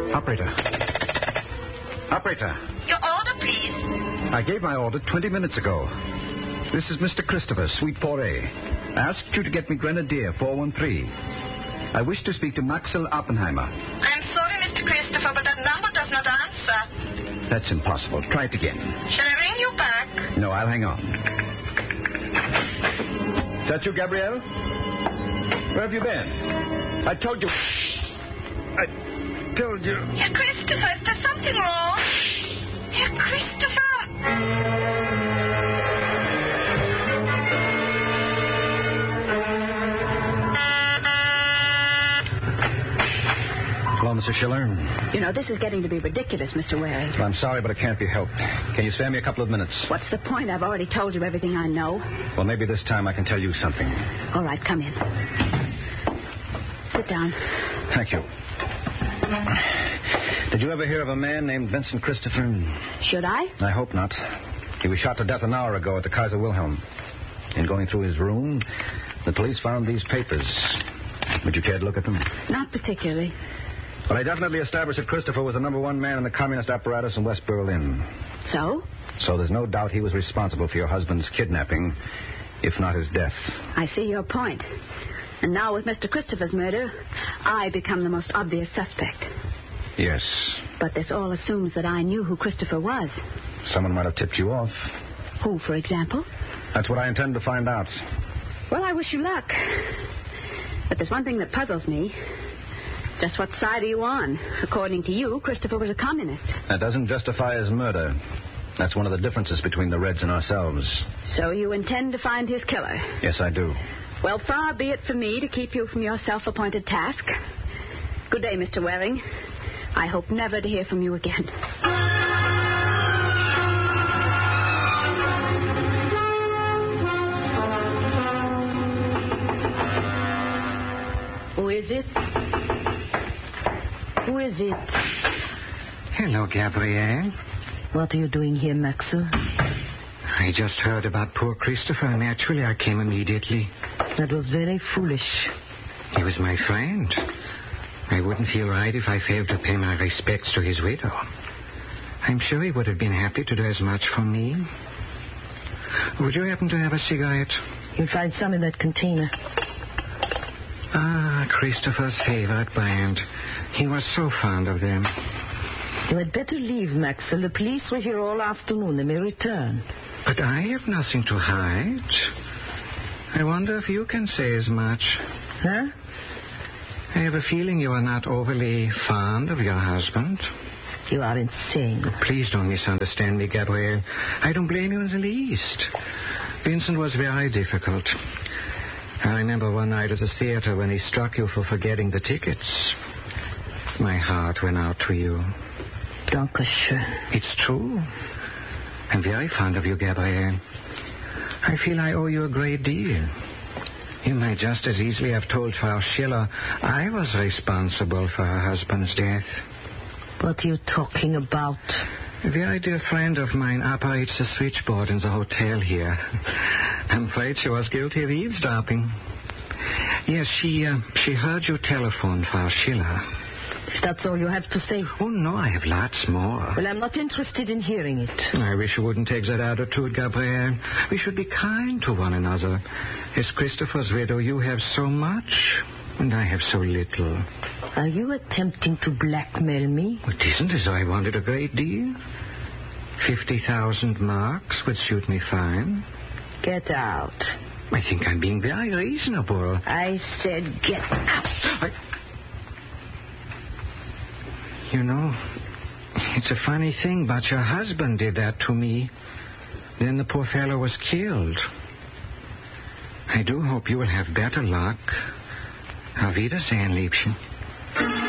Operator. Operator. Your order, please. I gave my order 20 minutes ago. This is Mr. Christopher, Suite 4A. I asked you to get me Grenadier 413. I wish to speak to Maxwell Oppenheimer. I'm sorry, Mr. Christopher, but that number does not answer. That's impossible. Try it again. Shall I ring you back? No, I'll hang on. Is that you, Gabrielle? Where have you been? I told you. I told you. Herr Christopher, is there something wrong? Herr Christopher! Hello, Mr. Schiller. You know, this is getting to be ridiculous, Mr. Waring. Well, I'm sorry, but it can't be helped. Can you spare me a couple of minutes? What's the point? I've already told you everything I know. Well, maybe this time I can tell you something. All right, come in. Sit down. Thank you. Did you ever hear of a man named Vincent Christopher? Should I? I hope not. He was shot to death an hour ago at the Kaiser Wilhelm. In going through his room, the police found these papers. Would you care to look at them? Not particularly. But I definitely established that Christopher was the number one man in the communist apparatus in West Berlin. So? So there's no doubt he was responsible for your husband's kidnapping, if not his death. I see your point. And now with Mr. Christopher's murder, I become the most obvious suspect. Yes. But this all assumes that I knew who Christopher was. Someone might have tipped you off. Who, for example? That's what I intend to find out. Well, I wish you luck. But there's one thing that puzzles me. Just what side are you on? According to you, Christopher was a communist. That doesn't justify his murder. That's one of the differences between the Reds and ourselves. So you intend to find his killer? Yes, I do. Well, far be it from me to keep you from your self-appointed task. Good day, Mr. Waring. I hope never to hear from you again. Who is it? Who is it? Hello, Gabrielle. What are you doing here, Maxwell? I just heard about poor Christopher. Naturally, I came immediately. That was very foolish. He was my friend. I wouldn't feel right if I failed to pay my respects to his widow. I'm sure he would have been happy to do as much for me. Would you happen to have a cigarette? You'll find some in that container. Ah, Christopher's favorite band. He was so fond of them. You had better leave, Maxwell. The police were here all afternoon. They may return. But I have nothing to hide. I wonder if you can say as much. Huh? I have a feeling you are not overly fond of your husband. You are insane. Please don't misunderstand me, Gabrielle. I don't blame you in the least. Vincent was very difficult. I remember one night at the theater when he struck you for forgetting the tickets. My heart went out to you. Dankeschön. It's true. I'm very fond of you, Gabrielle. I feel I owe you a great deal. You might just as easily have told Frau Schiller I was responsible for her husband's death. What are you talking about? A very dear friend of mine operates the switchboard in the hotel here. I'm afraid she was guilty of eavesdropping. Yes, she heard you telephone Frau Schiller. If that's all you have to say. Oh, no, I have lots more. Well, I'm not interested in hearing it. I wish you wouldn't take that attitude, Gabrielle. We should be kind to one another. As Christopher's widow, you have so much, and I have so little. Are you attempting to blackmail me? It isn't as though I wanted a great deal. 50,000 marks would suit me fine. Get out. I think I'm being very reasonable. I said get out. You know, it's a funny thing, but your husband did that to me. Then the poor fellow was killed. I do hope you will have better luck. Auf Wiedersehen, Liebchen.